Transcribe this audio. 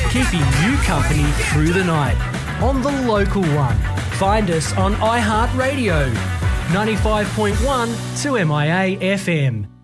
keeping you company through the night on the local one. Find us on iHeartRadio, 95.1 2MIA FM.